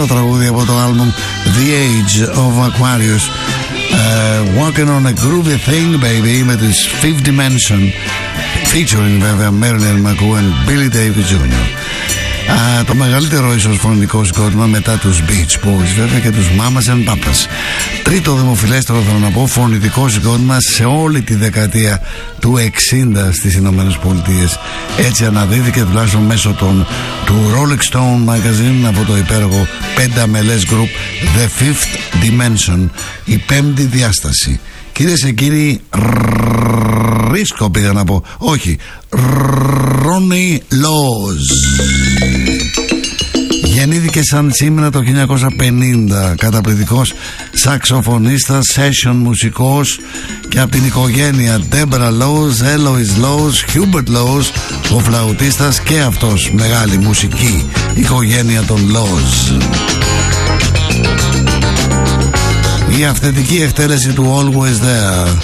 τραγούδι από το άλμπουμ The Age of Aquarius. Walking on a Groovy Thing Baby με τις Fifth Dimension, featuring βέβαια Marilyn McCoo and Billy Davis Jr. Το μεγαλύτερο ίσως φωνητικό συγκρότημα μετά τους Beach Boys βέβαια και τους Mamas and Papas. Τρίτο δημοφιλέστερο, θέλω να πω, φωνητικό συγκρότημα σε όλη τη δεκαετία του 60 στις Ηνωμένες Πολιτείες. Έτσι αναδύθηκε τουλάχιστον μέσω του Rolling Stone Magazine από το υπέροχο πενταμελές group The Fifth Dimension, η πέμπτη διάσταση. Κυρίες και κύριοι, ρίσκο πήγα να πω, όχι, Ronnie Laws. Γεννήθηκε σαν σήμερα το 1950, καταπληκτικός σαξοφωνίστας, session μουσικός και από την οικογένεια Deborah Laws, Eloise Laws, Hubert Laws, ο φλαουτίστας και αυτός μεγάλη μουσική οικογένεια των Laws. Η αυθεντική εκτέλεση του Always There.